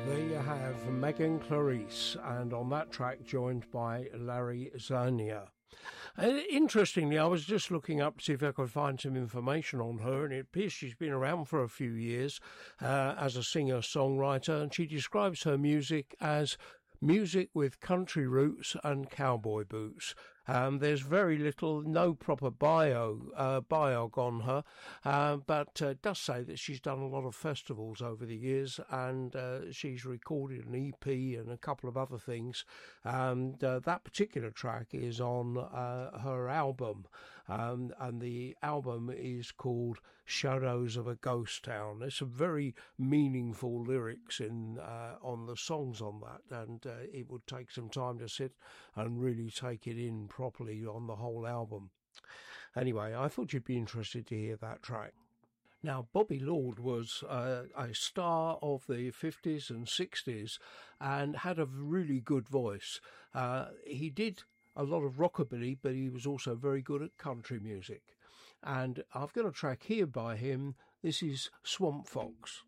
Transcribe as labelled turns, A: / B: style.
A: There you have Megan Clarice, and on that track joined by Larry Zania. Interestingly, I was just looking up to see if I could find some information on her, and it appears she's been around for a few years as a singer-songwriter, and she describes her music as music with country roots and cowboy boots. There's very little, no proper biog on her, but does say that she's done a lot of festivals over the years, and she's recorded an EP and a couple of other things. And that particular track is on her album, and the album is called Shadows of a Ghost Town. There's some very meaningful lyrics in on the songs on that, and it would take some time to sit and really take it in properly on the whole album. Anyway, I thought you'd be interested to hear that track. Now, Bobby Lord was a star of the 50s and 60s and had a really good voice. He did a lot of rockabilly, but he was also very good at country music. And I've got a track here by him. This is Swamp Fox.